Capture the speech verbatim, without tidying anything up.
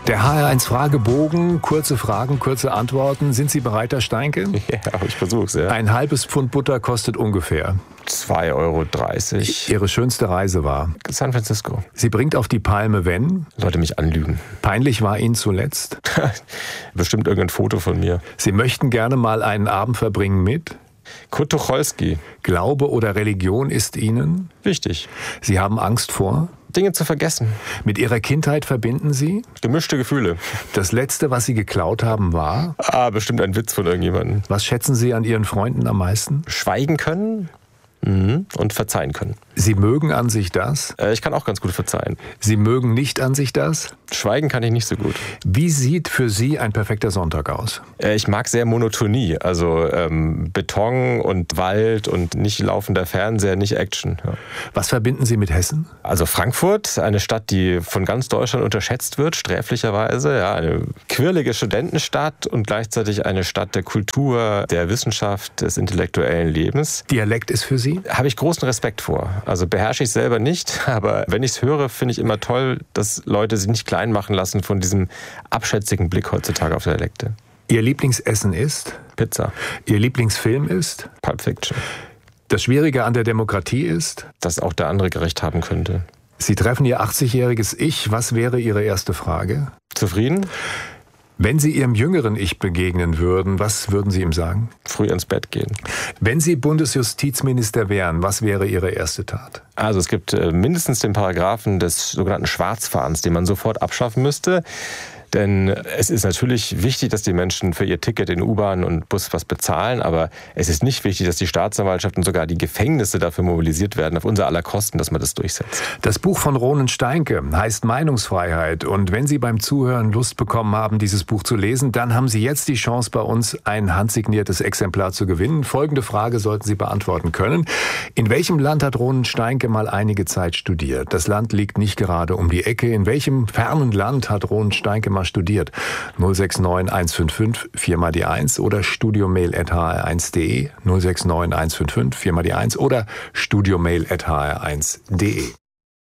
Der H R eins Fragebogen, kurze Fragen, kurze Antworten. Sind Sie bereit, Herr Steinke? Ja, ich versuch's, ja. Ein halbes Pfund Butter kostet ungefähr zwei Euro dreißig. Ihre schönste Reise war? San Francisco. Sie bringt auf die Palme, wenn? Leute mich anlügen. Peinlich war Ihnen zuletzt? Bestimmt irgendein Foto von mir. Sie möchten gerne mal einen Abend verbringen mit? Kurt Tucholsky. Glaube oder Religion ist Ihnen? Wichtig. Sie haben Angst vor? Dinge zu vergessen. Mit Ihrer Kindheit verbinden Sie? Gemischte Gefühle. Das Letzte, was Sie geklaut haben, war? Ah, bestimmt ein Witz von irgendjemandem. Was schätzen Sie an Ihren Freunden am meisten? Schweigen können mhm. und verzeihen können. Sie mögen an sich das? Äh, ich kann auch ganz gut verzeihen. Sie mögen nicht an sich das? Schweigen kann ich nicht so gut. Wie sieht für Sie ein perfekter Sonntag aus? Äh, ich mag sehr Monotonie. Also ähm, Beton und Wald und nicht laufender Fernseher, nicht Action. Ja. Was verbinden Sie mit Hessen? Also Frankfurt, eine Stadt, die von ganz Deutschland unterschätzt wird, sträflicherweise. Ja, eine quirlige Studentenstadt und gleichzeitig eine Stadt der Kultur, der Wissenschaft, des intellektuellen Lebens. Dialekt ist für Sie? Habe ich großen Respekt vor. Also beherrsche ich selber nicht, aber wenn ich es höre, finde ich immer toll, dass Leute sich nicht klein machen lassen von diesem abschätzigen Blick heutzutage auf Dialekte. Ihr Lieblingsessen ist? Pizza. Ihr Lieblingsfilm ist? Pulp Fiction. Das Schwierige an der Demokratie ist? Dass auch der andere gerecht haben könnte. Sie treffen Ihr achtzigjähriges Ich. Was wäre Ihre erste Frage? Zufrieden? Wenn Sie Ihrem jüngeren Ich begegnen würden, was würden Sie ihm sagen? Früh ins Bett gehen. Wenn Sie Bundesjustizminister wären, was wäre Ihre erste Tat? Also es gibt mindestens den Paragraphen des sogenannten Schwarzfahrens, den man sofort abschaffen müsste. Denn es ist natürlich wichtig, dass die Menschen für ihr Ticket in U-Bahn und Bus was bezahlen, aber es ist nicht wichtig, dass die Staatsanwaltschaft und sogar die Gefängnisse dafür mobilisiert werden, auf unser aller Kosten, dass man das durchsetzt. Das Buch von Ronen Steinke heißt Meinungsfreiheit. Und wenn Sie beim Zuhören Lust bekommen haben, dieses Buch zu lesen, dann haben Sie jetzt die Chance, bei uns ein handsigniertes Exemplar zu gewinnen. Folgende Frage sollten Sie beantworten können. In welchem Land hat Ronen Steinke mal einige Zeit studiert? Das Land liegt nicht gerade um die Ecke. In welchem fernen Land hat Ronen Steinke mal studiert? null sechs neun eins fünf fünf vier mal die eins oder studiomail at h r eins punkt de null sechs neun eins fünf fünf vier mal die eins oder studiomail at h r eins punkt de.